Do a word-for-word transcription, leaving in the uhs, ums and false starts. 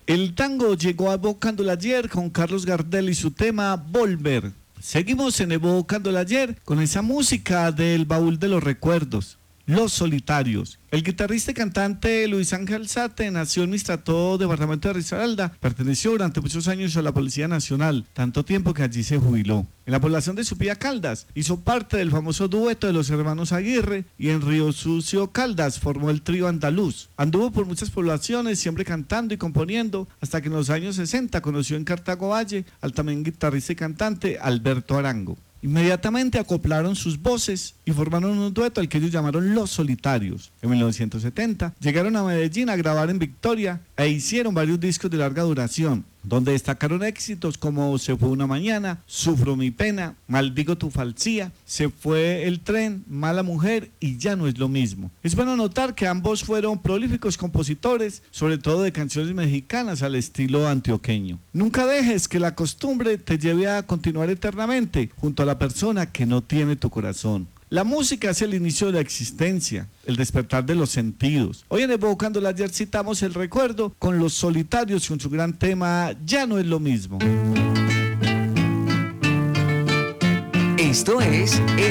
El tango llegó a Evocándola Ayer con Carlos Gardel y su tema Volver. Seguimos en Evocándola Ayer con esa música del baúl de los recuerdos. Los Solitarios. El guitarrista y cantante Luis Ángel Zate nació en Mistrató, departamento de Risaralda. Perteneció durante muchos años a la Policía Nacional, tanto tiempo que allí se jubiló. En la población de Supía Caldas hizo parte del famoso dueto de los hermanos Aguirre y en Río Sucio Caldas formó el trío andaluz. Anduvo por muchas poblaciones, siempre cantando y componiendo, hasta que en los años sesenta conoció en Cartago Valle al también guitarrista y cantante Alberto Arango. Inmediatamente acoplaron sus voces y formaron un dueto al que ellos llamaron Los Solitarios. En mil novecientos setenta llegaron a Medellín a grabar en Victoria e hicieron varios discos de larga duración, donde destacaron éxitos como Se fue una mañana, Sufro mi pena, Maldigo tu falsía, Se fue el tren, Mala mujer y Ya no es lo mismo. Es bueno notar que ambos fueron prolíficos compositores, sobre todo de canciones mexicanas al estilo antioqueño. Nunca dejes que la costumbre te lleve a continuar eternamente junto a la persona que no tiene tu corazón. La música es el inicio de la existencia, el despertar de los sentidos. Hoy en Evocándola Ayer citamos el recuerdo con Los Solitarios con su gran tema Ya no es lo mismo. Esto es